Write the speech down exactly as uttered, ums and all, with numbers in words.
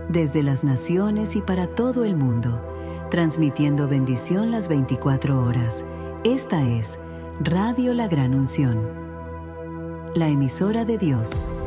desde las naciones y para todo el mundo, transmitiendo bendición las veinticuatro horas. Esta es Radio La Gran Unción, la emisora de Dios,